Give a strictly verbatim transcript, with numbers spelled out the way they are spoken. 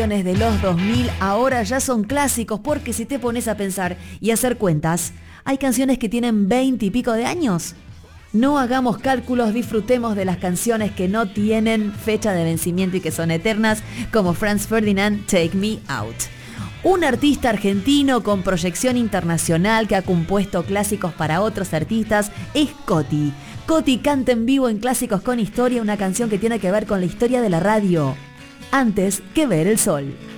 de los dos mil ahora ya son clásicos, porque si te pones a pensar y hacer cuentas, hay canciones que tienen veinte y pico de años. No hagamos cálculos, disfrutemos de las canciones que no tienen fecha de vencimiento y que son eternas, como Franz Ferdinand, Take Me Out. Un artista argentino con proyección internacional que ha compuesto clásicos para otros artistas es Coti. Coti canta en vivo en Clásicos con Historia una canción que tiene que ver con la historia de la radio, Antes que ver el sol.